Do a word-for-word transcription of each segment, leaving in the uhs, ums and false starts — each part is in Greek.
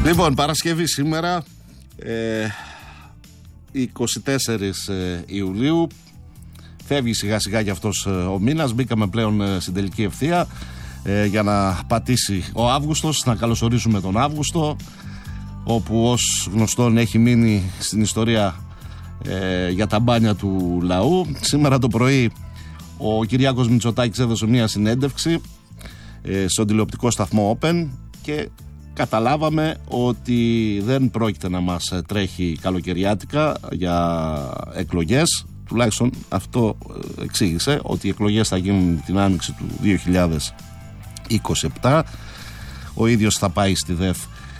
Λοιπόν, Παρασκευή σήμερα, ε, είκοσι τέσσερις Ιουλίου. Φεύγει σιγά σιγά και αυτός ο μήνας. Μπήκαμε πλέον στην τελική ευθεία ε, για να πατήσει ο Αύγουστος. Να καλωσορίσουμε τον Αύγουστο, όπου ως γνωστόν έχει μείνει στην ιστορία ε, για τα μπάνια του λαού. Σήμερα το πρωί ο Κυριάκος Μητσοτάκης έδωσε μια συνέντευξη ε, στον τηλεοπτικό σταθμό Open και καταλάβαμε ότι δεν πρόκειται να μας τρέχει καλοκαιριάτικα για εκλογές. Τουλάχιστον αυτό εξήγησε, ότι οι εκλογές θα γίνουν την άνοιξη του δύο χιλιάδες είκοσι επτά. Ο ίδιος θα πάει στη ΔΕΘ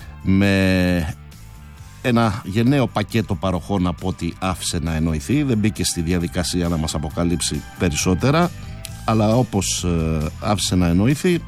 με ένα γενναίο πακέτο παροχών από ό,τι άφησε να εννοηθεί. Δεν μπήκε στη διαδικασία να μας αποκαλύψει περισσότερα, αλλά όπως άφησε να εννοηθεί,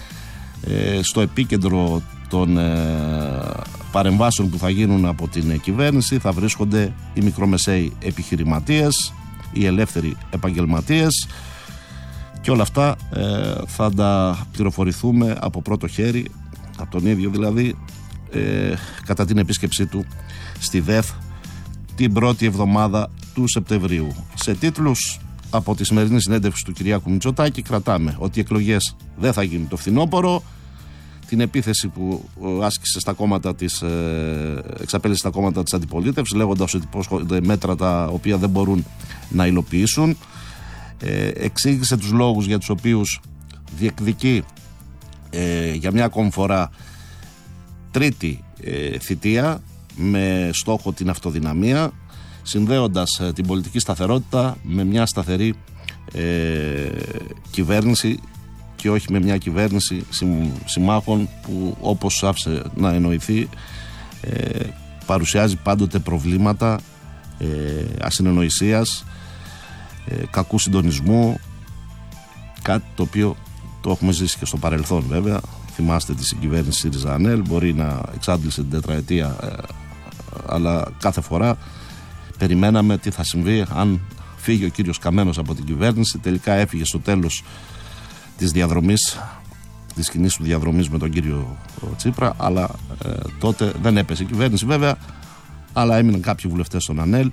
στο επίκεντρο των παρεμβάσεων που θα γίνουν από την κυβέρνηση θα βρίσκονται οι μικρομεσαίοι επιχειρηματίες, οι ελεύθεροι επαγγελματίες, και όλα αυτά ε, θα τα πληροφορηθούμε από πρώτο χέρι, από τον ίδιο δηλαδή, ε, κατά την επίσκεψή του στη ΔΕΘ την πρώτη εβδομάδα του Σεπτεμβρίου. Σε τίτλους από τη σημερινή συνέντευξη του Κυριάκου Μητσοτάκη κρατάμε ότι οι εκλογές δεν θα γίνουν το φθινόπωρο, την επίθεση που άσκησε στα κόμματα της, εξαπέλυσε στα κόμματα της αντιπολίτευσης, λέγοντας ότι υπόσχονται μέτρα τα οποία δεν μπορούν να υλοποιήσουν. Ε, εξήγησε τους λόγους για τους οποίους διεκδικεί ε, για μια ακόμη φορά τρίτη ε, θητεία με στόχο την αυτοδυναμία, συνδέοντας ε, την πολιτική σταθερότητα με μια σταθερή ε, κυβέρνηση και όχι με μια κυβέρνηση συμμάχων που, όπως άφησε να εννοηθεί, ε, παρουσιάζει πάντοτε προβλήματα ε, ασυνεννοησίας, ε, κακού συντονισμού, κάτι το οποίο το έχουμε ζήσει και στο παρελθόν βέβαια. Θυμάστε τη συγκυβέρνηση ΣΥΡΙΖΑ-ΑΝΕΛ, μπορεί να εξάντλησε την τετραετία, ε, αλλά κάθε φορά περιμέναμε τι θα συμβεί αν φύγει ο κύριος Καμένος από την κυβέρνηση. Τελικά έφυγε στο τέλος της διαδρομής, της κοινής του διαδρομής με τον κύριο Τσίπρα, αλλά ε, τότε δεν έπεσε η κυβέρνηση βέβαια, αλλά έμειναν κάποιοι βουλευτές στον ΑΝΕΛ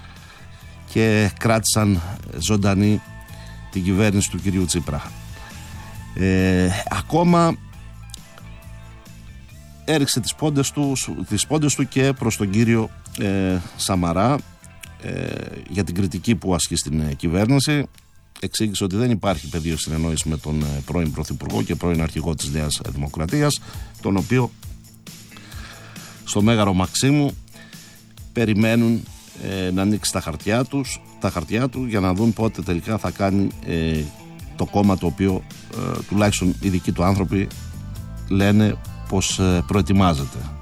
και κράτησαν ζωντανή την κυβέρνηση του κυρίου Τσίπρα. Ε, ακόμα έριξε τις πόντες του, τις πόντες του και προς τον κύριο ε, Σαμαρά ε, για την κριτική που ασκεί στην κυβέρνηση. Εξήγησε ότι δεν υπάρχει πεδίο συνεννόηση με τον πρώην Πρωθυπουργό και πρώην Αρχηγό της Νέας Δημοκρατίας, τον οποίο στο Μέγαρο Μαξίμου περιμένουν ε, να ανοίξει τα χαρτιά, τους, τα χαρτιά του για να δουν πότε τελικά θα κάνει ε, το κόμμα το οποίο ε, τουλάχιστον οι δικοί του άνθρωποι λένε πως ε, προετοιμάζεται.